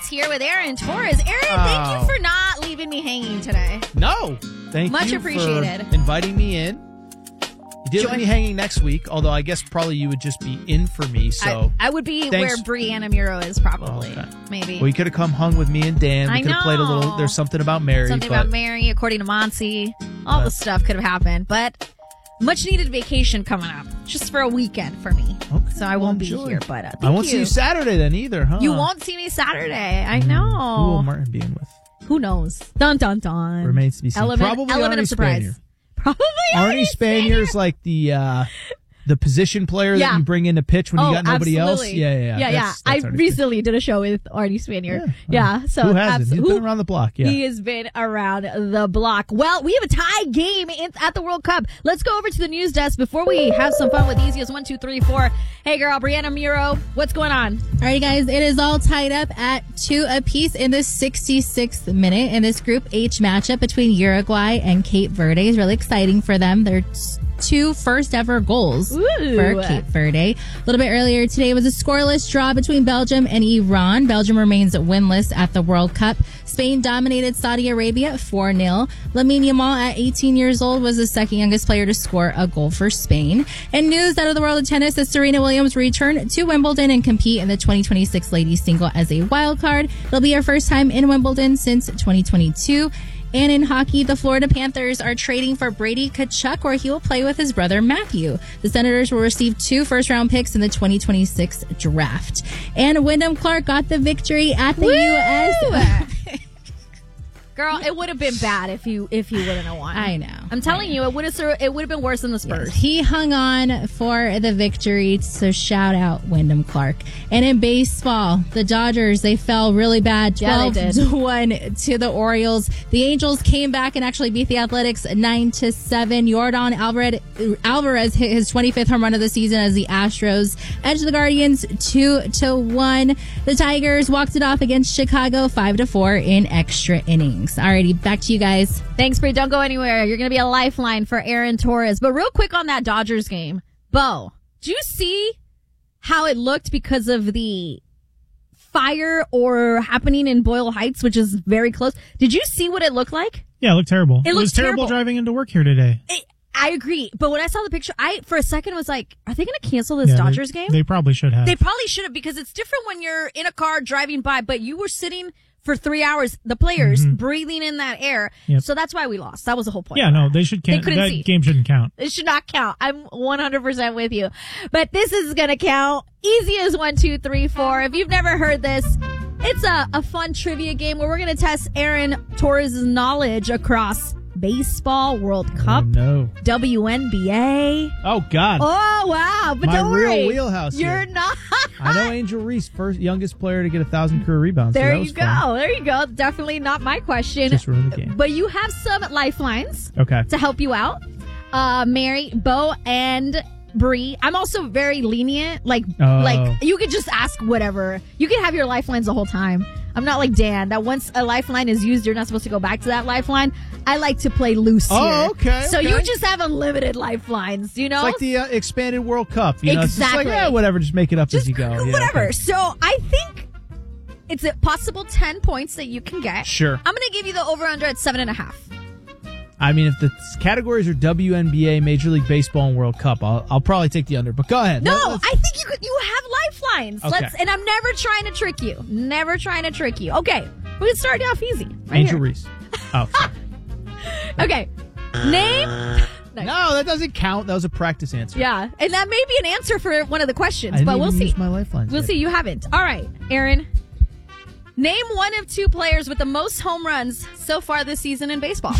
here with Aaron Torres. Aaron, thank you for not leaving me hanging today. No. Thank Much you appreciated. for inviting me in. You did leave me hanging next week, although I guess probably you would just be in for me. So I would be thanks. where Brianna Muro is probably. Okay. Maybe. Well, you could have come hung with me and Dan. We could have played a little. There's something about Mary. Something about Mary, according to Monty. All the stuff could have happened. But much needed vacation coming up. Just for a weekend for me. Okay, so I won't be here. But thank I won't see you Saturday then either, huh? You won't see me Saturday. I know. Who will Martin be in with? Who knows? Dun, dun, dun. Remains to be seen. Probably element Arnie of surprise. Spanier. Probably Arnie Spanier's like the position player that you bring in to pitch when you got nobody else. Yeah. That's I Arnie recently did a show with Arnie Spanier. Yeah. So who hasn't? He's been around the block. Yeah. He has been around the block. Well, we have a tie game at the World Cup. Let's go over to the news desk before we have some fun with easiest 1, 2, 3, 4. Hey, girl, Brianna Muro, what's going on? All right, guys, it is all tied up at 2 apiece in the 66th minute in this Group H matchup between Uruguay and Cape Verde. It's really exciting for them. They're 2 first ever goals for Cape Verde. A little bit earlier today was a scoreless draw between Belgium and Iran. Belgium remains winless at the World Cup. Spain dominated Saudi Arabia 4-0. Lamine Yamal at 18 years old was the second youngest player to score a goal for Spain. And news out of the world of tennis as Serena Williams returned to Wimbledon and compete in the 2026 ladies single as a wild card. It'll be her first time in Wimbledon since 2022. And in hockey, the Florida Panthers are trading for Brady Tkachuk, where he will play with his brother Matthew. The Senators will receive 2 first-round picks in the 2026 draft. And Wyndham Clark got the victory at the U.S. Girl, it would have been bad if you wouldn't have won. I know. I'm telling you, it would have been worse than the Spurs. Yes, he hung on for the victory, so shout out Wyndham Clark. And in baseball, the Dodgers, they fell really bad, 12-1 to the Orioles. The Angels came back and actually beat the Athletics 9-7. Yordan Alvarez hit his 25th home run of the season as the Astros edged the Guardians 2-1. The Tigers walked it off against Chicago 5-4 in extra innings. Alrighty, back to you guys. Thanks, Bree. Don't go anywhere. You're going to be a lifeline for Aaron Torres. But real quick on that Dodgers game. Bo, do you see how it looked because of the fire or happening in Boyle Heights, which is very close? Did you see what it looked like? Yeah, it looked terrible. It was terrible driving into work here today. I agree. But when I saw the picture, I, for a second, was like, are they going to cancel this Dodgers game? They probably should have. They probably should have, because it's different when you're in a car driving by, but you were sitting for 3 hours, the players breathing in that air. Yep. So that's why we lost. That was the whole point. Yeah, no, they should cancel. That game shouldn't count. It should not count. I'm 100% with you. But this is going to count. Easy as 1, 2, 3, 4. If you've never heard this, it's a fun trivia game where we're going to test Aaron Torres' knowledge across baseball, World Cup, WNBA. Oh, God. Oh, wow. But don't worry. My real wheelhouse. You're not. I know Angel Reese, first youngest player to get 1,000 career rebounds. There so you go. Fun. There you go. Definitely not my question. Just ruin the game. But you have some lifelines to help you out. Mary, Bo, and Bree. I'm also very lenient. Like you could just ask whatever. You can have your lifelines the whole time. I'm not like Dan, that once a lifeline is used, you're not supposed to go back to that lifeline. I like to play loose here. Oh, okay. So you just have unlimited lifelines, you know? It's like the expanded World Cup. You know? Exactly. It's just like, whatever, just make it up as you go. Whatever. Okay. So I think it's a possible 10 points that you can get. Sure. I'm going to give you the over-under at 7.5. I mean, if the categories are WNBA, Major League Baseball, and World Cup, I'll probably take the under. But go ahead. No, I think you have lifelines. Okay. And I'm never trying to trick you. Never trying to trick you. Okay, we can start off easy. Angel Reese. Oh, sorry. Okay. Name. No, that doesn't count. That was a practice answer. Yeah, and that may be an answer for one of the questions, I but didn't we'll see. Use my lifelines. We'll see. You haven't. All right, Aaron. Name one of 2 players with the most home runs so far this season in baseball.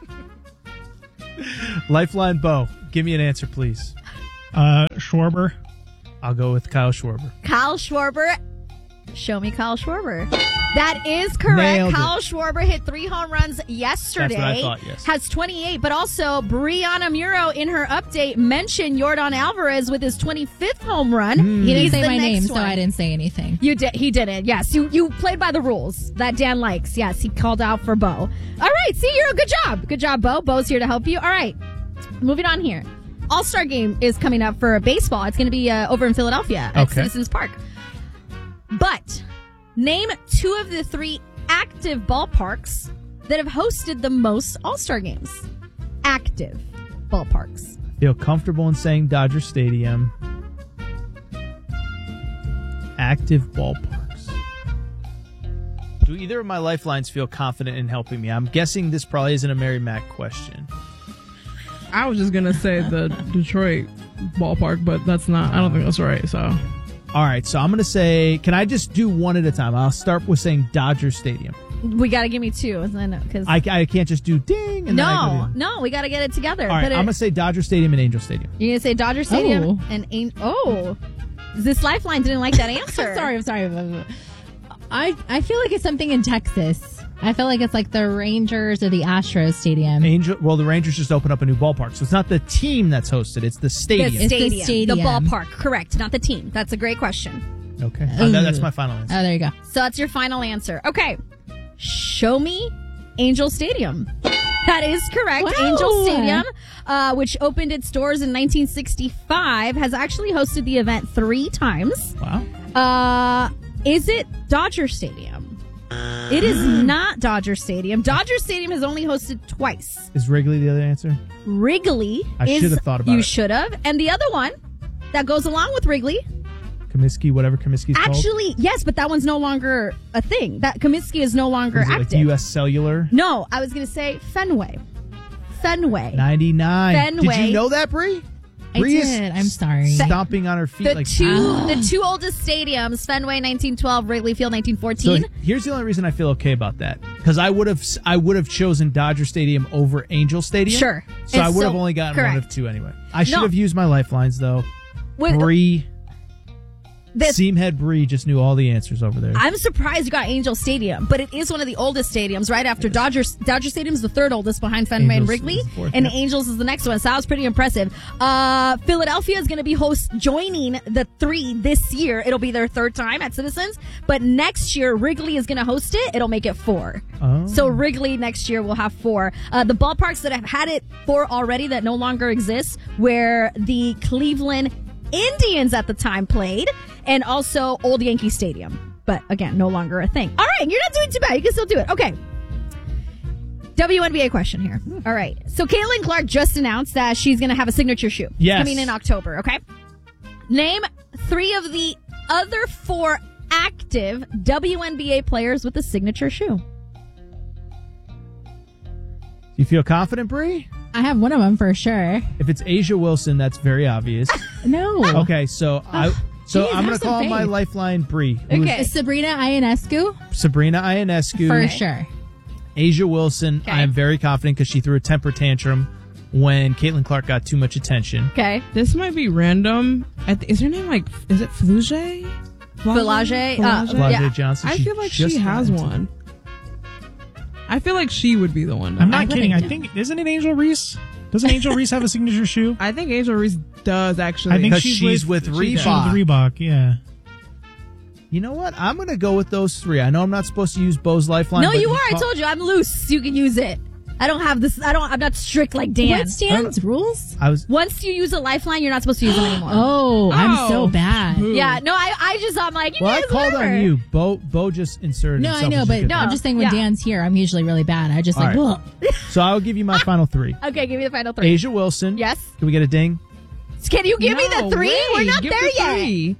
Lifeline Bo. Give me an answer, please. Schwarber. I'll go with Kyle Schwarber. Kyle Schwarber. Show me Kyle Schwarber. That is correct. Nailed Kyle it. Schwarber hit 3 home runs yesterday. That's what I thought, yes. Has 28, but also Brianna Muro in her update mentioned Yordan Alvarez with his 25th home run. He didn't say my name, so I didn't say anything. You did. He didn't. Yes, you played by the rules that Dan likes. Yes, he called out for Bo. All right, see, you're a good job. Good job, Bo. Bo's here to help you. All right, moving on here. All-Star game is coming up for baseball. It's going to be over in Philadelphia at Citizens Park. But Name 2 of the 3 active ballparks that have hosted the most All-Star games. Active ballparks. I feel comfortable in saying Dodger Stadium. Active ballparks. Do either of my lifelines feel confident in helping me? I'm guessing this probably isn't a Mary Mac question. I was just going to say the Detroit ballpark, but that's not, I don't think that's right, so. All right, so I'm going to say, can I just do one at a time? I'll start with saying Dodger Stadium. We got to give me 2. Cause I can't just do ding. And no, we got to get it together. All right, I'm going to say Dodger Stadium and Angel Stadium. You're going to say Dodger Stadium and Angel. This lifeline didn't like that answer. I'm sorry. I feel like it's something in Texas. I feel like it's like the Rangers or the Astros stadium. The Rangers just opened up a new ballpark, so it's not the team that's hosted; it's the stadium. The ballpark. Correct, not the team. That's a great question. Okay, that's my final answer. Oh, there you go. So that's your final answer. Okay, show me Angel Stadium. That is correct. Wow. Angel Stadium, which opened its doors in 1965, has actually hosted the event 3 times. Wow. Is it Dodger Stadium? It is not Dodger Stadium. Dodger Stadium has only hosted twice. Is Wrigley the other answer? Wrigley. I should have thought about it. You should have. And the other one that goes along with Wrigley. Comiskey, whatever Comiskey's called? Actually, yes, but that one's no longer a thing. That Comiskey is no longer active. Like U.S. Cellular? No, I was going to say Fenway. 99. Fenway. Did you know that, Bree? I did. I'm sorry. Stomping on her feet the 2 oldest stadiums, Fenway 1912, Wrigley Field 1914. So here's the only reason I feel okay about that, because I would have chosen Dodger Stadium over Angel Stadium. Sure. So I would have only gotten one of 2 anyway. I should have used my lifelines though. Bree. Seamhead Bree just knew all the answers over there. I'm surprised you got Angel Stadium, but it is one of the oldest stadiums, right after Dodger Stadium's the 3rd oldest behind Fenway and Wrigley, and Angels is the next one. So that was pretty impressive. Philadelphia is going to be joining the 3 this year. It'll be their 3rd time at Citizens, but next year Wrigley is going to host it. It'll make it 4. Oh. So Wrigley next year will have 4. The ballparks that have had it 4 already that no longer exist, where the Cleveland Indians at the time played, and also Old Yankee Stadium. But again, no longer a thing. All right, you're not doing too bad. You can still do it. Okay. WNBA question here. All right. So Caitlin Clark just announced that she's going to have a signature shoe coming in October. Okay. Name 3 of the other 4 active WNBA players with a signature shoe. Do you feel confident, Bree? I have one of them for sure. If it's A'ja Wilson, that's very obvious. No. Okay, so I'm going to call my lifeline Bree. Okay. Sabrina Ionescu. For sure. A'ja Wilson, okay. I am very confident because she threw a temper tantrum when Caitlin Clark got too much attention. Okay. This might be random. Is her name is it Flau'jae? Flau'jae Johnson. I feel like she has one. I feel like she would be the one. I'm not kidding. I think, isn't it Angel Reese? Doesn't Angel Reese have a signature shoe? I think Angel Reese does, actually. I think she's with Reebok. She's with Reebok, yeah. You know what? I'm going to go with those 3. I know I'm not supposed to use Bo's lifeline. No, you are. I told you. I'm loose. You can use it. I don't have this. I'm not strict like Dan. What's Dan's rules? Once you use a lifeline, you're not supposed to use them anymore. I'm so bad. Yeah, no, I'm like, you guys, I called on you. Bo just inserted himself. I know, but I'm just saying when Dan's here, I'm usually really bad. I just right. So I'll give you my final 3. Okay, give me the final 3. A'ja Wilson. Yes. Can we get a ding? Can you give me the 3? We're not there yet.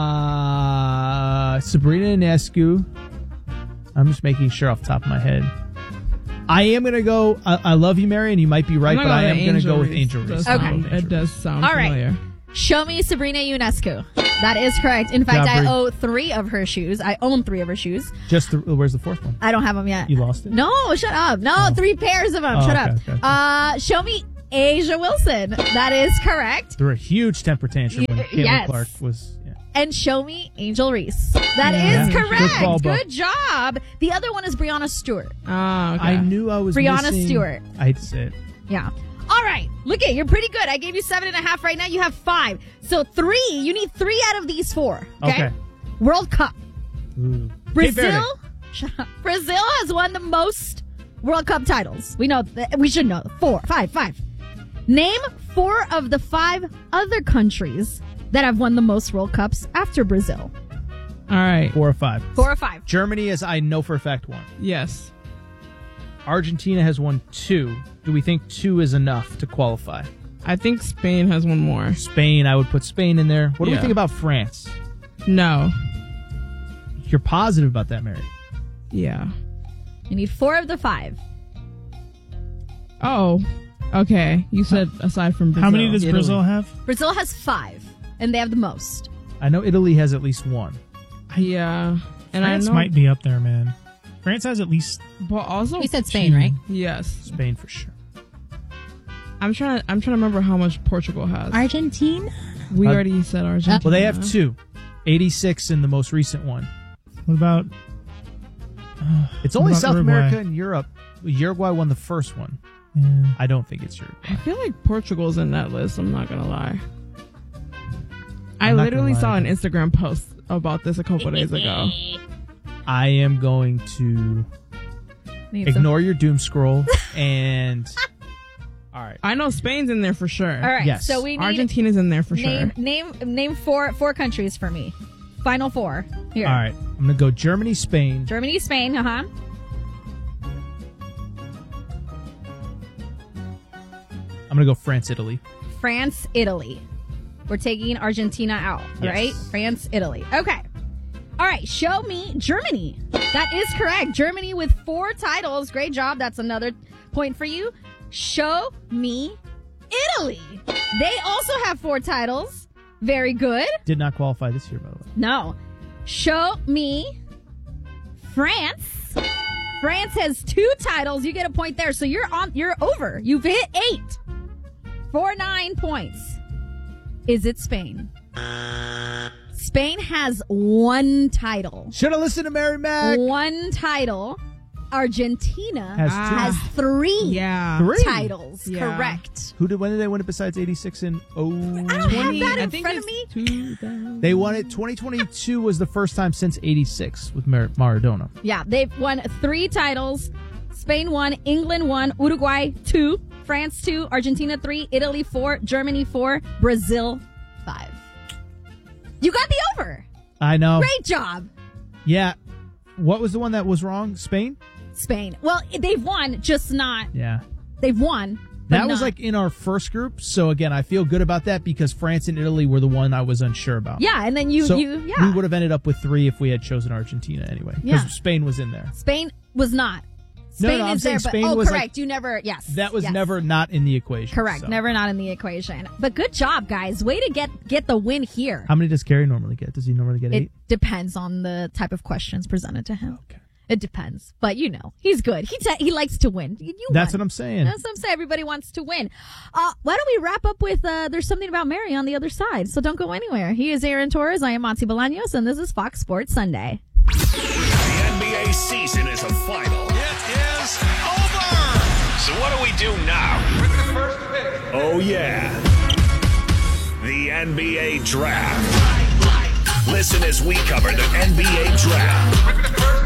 Sabrina Ionescu. I'm just making sure off the top of my head. I am going to go, I love you, Mary, and you might be right, but I am going to go with Angel Reese. Okay. It does sound familiar. Right. Show me Sabrina Ionescu. That is correct. In fact, I own 3 of her shoes. Where's the 4th one? I don't have them yet. You lost it? No, shut up. No, 3 pairs of them. Shut up. Okay. Show me A'ja Wilson. That is correct. There were a huge temper tantrum when Caitlin Clark was... And show me Angel Reese. That is correct. Good job. The other one is Breanna Stewart. Oh, okay. I knew I was Breanna missing... Stewart. I hate to say it. Yeah. All right. Look at you're pretty good. I gave you 7.5 right now. You have 5. So 3. You need 3 out of these 4. Okay. World Cup. Ooh. Brazil. Brazil has won the most World Cup titles. We know that. We should know. 5. Name 4 of the 5 other countries that have won the most World Cups after Brazil. All right. 4 or 5. 4 or 5. Germany, as I know for a fact, won. Yes. Argentina has won 2. Do we think 2 is enough to qualify? I think Spain has one more. Spain, I would put Spain in there. What do we Yeah. think about France? No. You're positive about that, Mary? Yeah. You need 4 of the 5. Oh. Okay. You said aside from Brazil. How many does Italy. Brazil have? Brazil has 5, and they have the most. I know Italy has at least 1. Yeah. And France I know. might be up there, man. France has at least But also. We said Spain, right? Yes. Spain for sure. I'm trying to remember how much Portugal has. Argentina? We already said Argentina. Well, they have 2. 86 in the most recent one. what about It's only What about South Uruguay? America and Europe. Uruguay won the first one. yeah. I don't think it's Uruguay. I feel like Portugal's in that list. I'm not gonna lie. I I'm not literally gonna saw lie. an Instagram post about this a couple days ago. I am going to ignore your doom scroll and... All right. I know Spain's in there for sure. All right, Yes. so we need Argentina's in there for sure. name four countries for me. Final 4. Here. All right. I'm going to go Germany, Spain. Germany, Spain, I'm going to go France, Italy. France, Italy. We're taking Argentina out, Yes. right? France, Italy. Okay. All right, show me Germany. That is correct. Germany with 4 titles. Great job. That's another point for you. Show me Italy. They also have 4 titles. Very good. Did not qualify this year, by the way. No. Show me France. France has 2 titles. You get a point there. So you're over. You've hit 8 for 9 points. Is it Spain? Spain has 1 title. Should have listened to Mary Mac. 1 title. Argentina Has 2. has 3 Yeah. 3. titles. Yeah. Correct. When did they win it besides 86 and I don't have that in front of me. They won it. 2022 was the first time since 86 with Maradona. Yeah, they've won 3 titles. Spain 1, England 1, Uruguay 2, France 2, Argentina 3, Italy 4, Germany 4, Brazil 5. You got the over. I know. Great job. Yeah. What was the one that was wrong? Spain? Spain. Well, they've won, just not. Yeah. They've won. but That was not- like in our first group. So again, I feel good about that because France and Italy were the one I was unsure about. Yeah, and then We yeah. would have ended up with 3 if we had chosen Argentina anyway. Because Yeah. Spain was in there. Spain was not. Spain I'm is saying there, Spain but was correct. like- You never. Yes, That was yes. never not in the equation. correct. so. Never not in the equation. But good job, guys. Way to get the win here. How many does Kerry normally get? Does he normally get 8? It depends on the type of questions presented to him. Okay. It depends, but he's good. He likes to win. That's what I'm saying. That's what I'm saying. Everybody wants to win. Why don't we wrap up with there's something about Mary on the other side. So don't go anywhere. He is Aaron Torres. I am Monty Bolaños, and this is Fox Sports Sunday. The NBA season is a final. It is over. So what do we do now? With the first pick. Oh, yeah. The NBA Draft. Listen as we cover the NBA Draft. With the first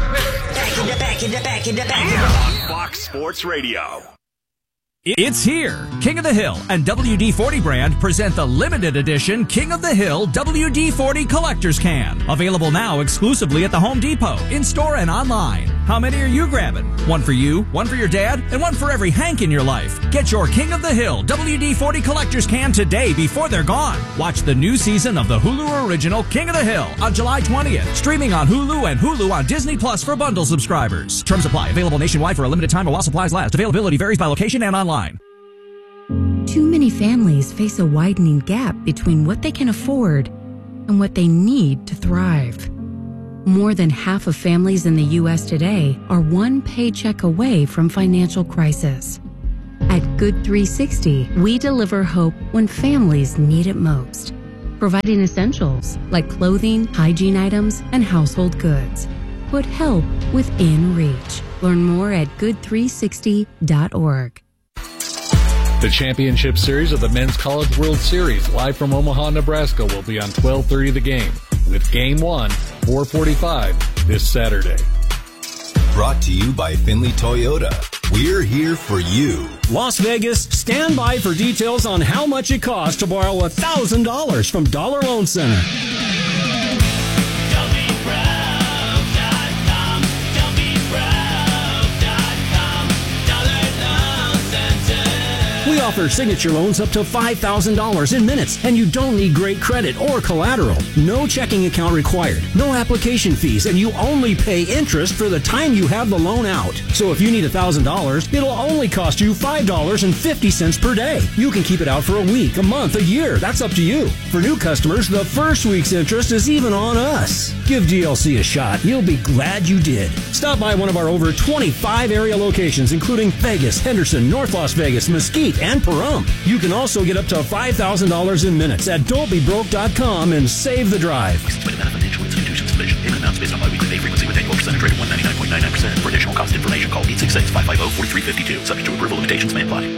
pick. On Fox Sports Radio. It's here. King of the Hill and WD-40 brand present the limited edition King of the Hill WD-40 Collector's Can. Available now exclusively at the Home Depot, in-store and online. How many are you grabbing? One for you, one for your dad, and one for every Hank in your life. Get your King of the Hill WD-40 Collector's Can today before they're gone. Watch the new season of the Hulu original King of the Hill on July 20th. Streaming on Hulu and Hulu on Disney Plus for bundle subscribers. Terms apply. Available nationwide for a limited time while supplies last. Availability varies by location and online. Too many families face a widening gap between what they can afford and what they need to thrive. More than half of families in the U.S. today are one paycheck away from financial crisis. At Good 360, we deliver hope when families need it most, providing essentials like clothing, hygiene items, and household goods. Put help within reach. Learn more at good360.org. The championship series of the Men's College World Series, live from Omaha, Nebraska, will be on 12:30 The Game, with Game 1, 4:45 this Saturday. Brought to you by Finley Toyota. We're here for you. Las Vegas, stand by for details on how much it costs to borrow $1,000 from Dollar Loan Center. offer signature loans up to $5,000 in minutes, and you don't need great credit or collateral. No checking account required, no application fees, and you only pay interest for the time you have the loan out. So if you need $1,000, it'll only cost you $5.50 per day. You can keep it out for a week, a month, a year. That's up to you. For new customers, the first week's interest is even on us. Give GLC a shot. You'll be glad you did. Stop by one of our over 25 area locations, including Vegas, Henderson, North Las Vegas, Mesquite, and Pahrump. You can also get up to $5,000 in minutes at don'tbebroke.com and save the drive. Payment amounts based on biweekly pay frequency with annual percentage rate of 199.99%. For additional cost information, call 866-550-4352. Subject to approval, limitations may apply.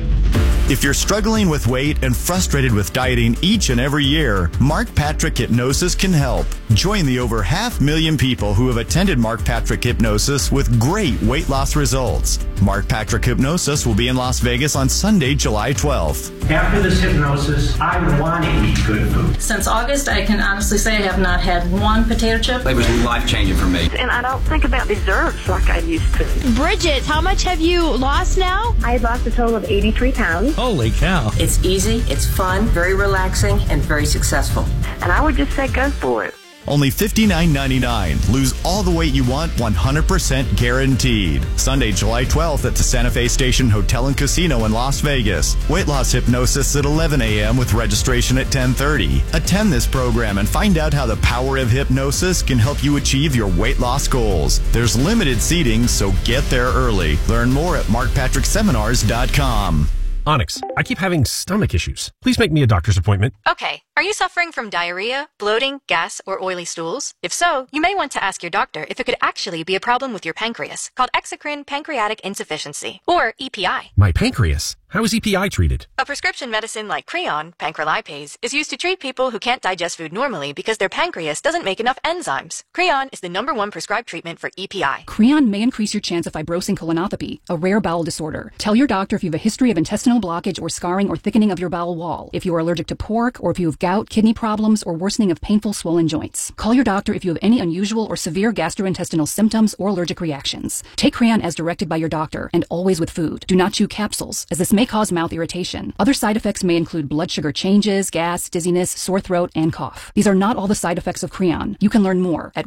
If you're struggling with weight and frustrated with dieting each and every year, Mark Patrick Hypnosis can help. Join the over 500,000 people who have attended Mark Patrick Hypnosis with great weight loss results. Mark Patrick Hypnosis will be in Las Vegas on Sunday, July 12th. After this hypnosis, I want to eat good food. Since August, I can honestly say I have not had one potato chip. It was life-changing for me. And I don't think about desserts like I used to. Bridget, how much have you lost now? I lost a total of 83 pounds. Holy cow. It's easy, it's fun, very relaxing, and very successful. And I would just say go for it. Only $59.99. Lose all the weight you want, 100% guaranteed. Sunday, July 12th at the Santa Fe Station Hotel and Casino in Las Vegas. Weight loss hypnosis at 11 a.m. with registration at 10:30. Attend this program and find out how the power of hypnosis can help you achieve your weight loss goals. There's limited seating, so get there early. Learn more at markpatrickseminars.com. Onyx, I keep having stomach issues. Please make me a doctor's appointment. Okay. Are you suffering from diarrhea, bloating, gas, or oily stools? If so, you may want to ask your doctor if it could actually be a problem with your pancreas, called exocrine pancreatic insufficiency, or EPI. My pancreas? How is EPI treated? A prescription medicine like Creon, pancrelipase, is used to treat people who can't digest food normally because their pancreas doesn't make enough enzymes. Creon is the #1 prescribed treatment for EPI. Creon may increase your chance of fibrosing colonopathy, a rare bowel disorder. Tell your doctor if you have a history of intestinal blockage or scarring or thickening of your bowel wall, if you are allergic to pork, or if you have gout, kidney problems, or worsening of painful swollen joints. Call your doctor if you have any unusual or severe gastrointestinal symptoms or allergic reactions. Take Creon as directed by your doctor, and always with food. Do not chew capsules, as this may cause mouth irritation. Other side effects may include blood sugar changes, gas, dizziness, sore throat, and cough. These are not all the side effects of Creon. You can learn more at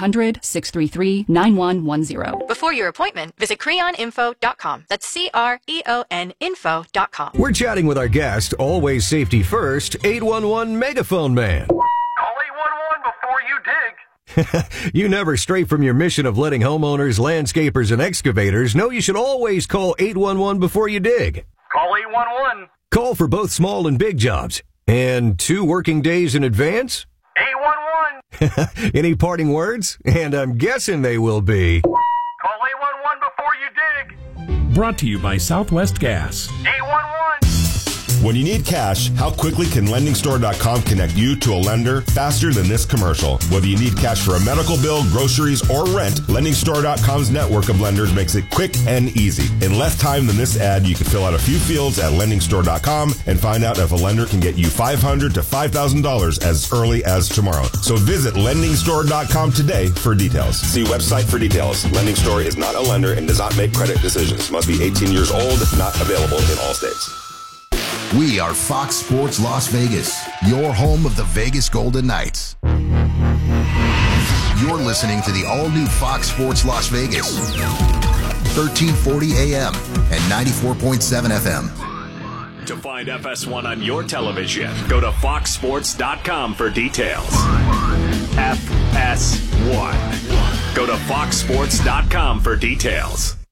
1-800-633-9110. Before your appointment, visit creoninfo.com. That's CREON info.com. We're chatting with our guest, always safety first, 811 Megaphone Man. Call 811 before you dig. You never stray from your mission of letting homeowners, landscapers, and excavators know you should always call 811 before you dig. Call 811. Call for both small and big jobs. And 2 working days in advance? 811. Any parting words? And I'm guessing they will be... Call 811 before you dig. Brought to you by Southwest Gas. 811. When you need cash, how quickly can LendingStore.com connect you to a lender faster than this commercial? Whether you need cash for a medical bill, groceries, or rent, LendingStore.com's network of lenders makes it quick and easy. In less time than this ad, you can fill out a few fields at LendingStore.com and find out if a lender can get you $500 to $5,000 as early as tomorrow. So visit LendingStore.com today for details. See website for details. Lending Store is not a lender and does not make credit decisions. Must be 18 years old, not available in all states. We are Fox Sports Las Vegas, your home of the Vegas Golden Knights. You're listening to the all-new Fox Sports Las Vegas, 1340 AM and 94.7 FM. To find FS1 on your television, go to foxsports.com for details. FS1. Go to foxsports.com for details.